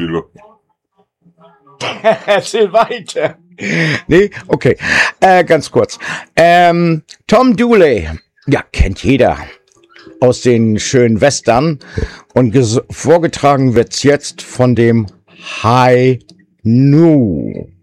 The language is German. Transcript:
Schüler. Erzähl weiter. Nee, okay. Ganz kurz. Tom Dooley, ja, kennt jeder aus den schönen Western. Und vorgetragen wird's jetzt von dem High Nu.